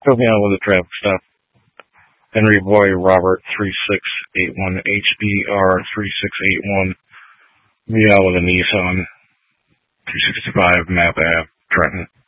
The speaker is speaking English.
Fill me out with the traffic stop. Henry Boy Robert 3681 HBR 3681. Me out with a Nissan 265 Map Ave, Trenton.